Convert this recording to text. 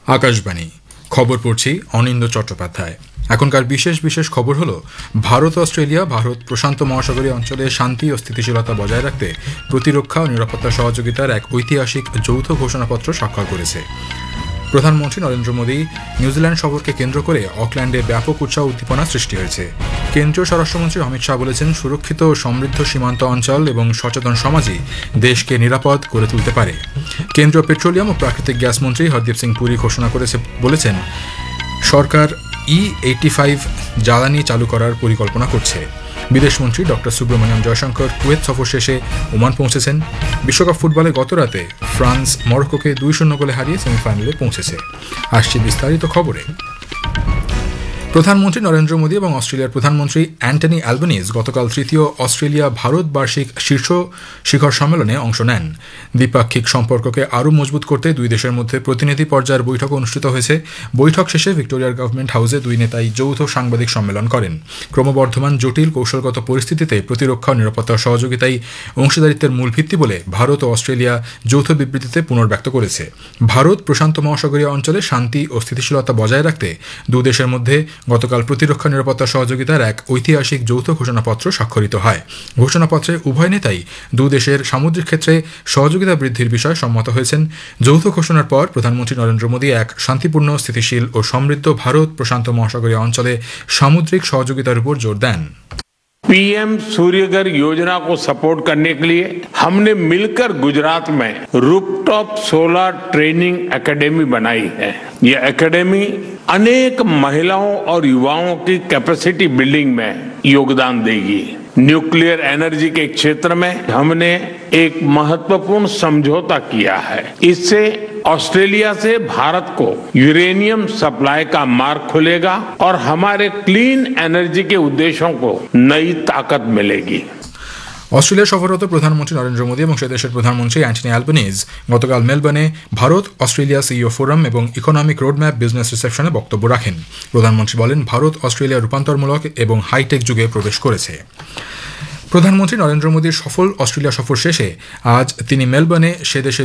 আকাশবাণী খবর পড়ছি অনিন্দ চট্টোপাধ্যায়। এখনকার বিশেষ বিশেষ খবর হলো, ভারত অস্ট্রেলিয়া ভারত প্রশান্ত মহাসাগরীয় অঞ্চলে শান্তি ও স্থিতিশীলতা বজায় রাখতে প্রতিরক্ষা ও নিরাপত্তা সহযোগিতার এক ঐতিহাসিক যৌথ ঘোষণাপত্র স্বাক্ষর করেছে। প্রধানমন্ত্রী নরেন্দ্র মোদী নিউজিল্যান্ড সফরকে কেন্দ্র করে অকল্যান্ডে ব্যাপক উৎসাহ উদ্দীপনা সৃষ্টি হয়েছে। কেন্দ্রীয় স্বরাষ্ট্রমন্ত্রী অমিত শাহ বলেছেন, সুরক্ষিত ও সমৃদ্ধ সীমান্ত অঞ্চল এবং সচেতন সমাজই দেশকে নিরাপদ করে তুলতে পারে। কেন্দ্রীয় পেট্রোলিয়াম ও প্রাকৃতিক গ্যাস মন্ত্রী হরদীপ সিং পুরী ঘোষণা বলেছেন, সরকার E85 জ্বালানি চালু করার পরিকল্পনা করছে। বিদেশমন্ত্রী ডক্টর সুব্রমণিয়াম জয়শঙ্কর কুয়েত সফর শেষে ওমান পৌঁছেছেন। বিশ্বকাপ ফুটবলে গতরাতে ফ্রান্স মরক্কোকে 2-0 গোলে হারিয়ে সেমিফাইনালে পৌঁছেছে। আসছে বিস্তারিত খবরে। প্রধানমন্ত্রী নরেন্দ্র মোদী এবং অস্ট্রেলিয়ার প্রধানমন্ত্রী অ্যান্টনি অ্যালবানিজ গতকাল তৃতীয় অস্ট্রেলিয়া ভারত বার্ষিক শীর্ষ শিখর সম্মেলনে অংশ নেন। দ্বিপাক্ষিক সম্পর্ককে আরও মজবুত করতে দুই দেশের মধ্যে প্রতিনিধি পর্যায়ের বৈঠক অনুষ্ঠিত হয়েছে। বৈঠক শেষে ভিক্টোরিয়ার গভর্নমেন্ট হাউসে দুই নেতাই যৌথ সাংবাদিক সম্মেলন করেন। ক্রমবর্ধমান জটিল কৌশলগত পরিস্থিতিতে প্রতিরক্ষা ও নিরাপত্তা সহযোগিতাই অংশীদারিত্বের মূল ভিত্তি বলে ভারত ও অস্ট্রেলিয়া যৌথ বিবৃতিতে পুনর্ব্যক্ত করেছে। ভারত প্রশান্ত মহাসাগরীয় অঞ্চলে শান্তি ও স্থিতিশীলতা বজায় রাখতে দু দেশের মধ্যে গতকাল প্রতিরক্ষা নিরাপত্তা সহযোগিতার এক ঐতিহাসিক যৌথ ঘোষণাপত্র স্বাক্ষরিত হয়। ঘোষণাপত্রে উভয় নেতাই দু দেশের সামুদ্রিক ক্ষেত্রে সহযোগিতা বৃদ্ধির বিষয়ে সম্মত হয়েছেন। যৌথ ঘোষণার পর প্রধানমন্ত্রী নরেন্দ্র মোদী এক শান্তিপূর্ণ, স্থিতিশীল ও সমৃদ্ধ ভারত প্রশান্ত মহাসাগরীয় অঞ্চলে সামুদ্রিক সহযোগিতার উপর জোর দেন। पीएम सूर्यघर योजना को सपोर्ट करने के लिए हमने मिलकर गुजरात में रूफटॉप सोलर ट्रेनिंग एकेडमी बनाई है। ये एकेडमी अनेक महिलाओं और युवाओं की कैपेसिटी बिल्डिंग में योगदान देगी। न्यूक्लियर एनर्जी के क्षेत्र में हमने एक महत्वपूर्ण समझौता किया है। इससे ऑस्ट्रेलिया से भारत को यूरेनियम सप्लाई का मार्ग खुलेगा और हमारे क्लीन एनर्जी के उद्देश्यों को नई ताकत मिलेगी। অস্ট্রেলিয়া সফররত প্রধানমন্ত্রী নরেন্দ্র মোদী এবং সে দেশের প্রধানমন্ত্রী অ্যান্টনি অ্যালবানিজ গতকাল মেলবোর্নে ভারত অস্ট্রেলিয়া সিইও ফোরাম এবং ইকোনমিক রোডম্যাপ বিজনেস রিসেপশনে বক্তব্য রাখেন। প্রধানমন্ত্রী বলেন, ভারত অস্ট্রেলিয়া রূপান্তরমূলক এবং হাইটেক যুগে প্রবেশ করেছে। প্রধানমন্ত্রী নরেন্দ্র মোদীর সফল অস্ট্রেলিয়া সফর শেষে আজ তিনি মেলবোর্নে সে দেশের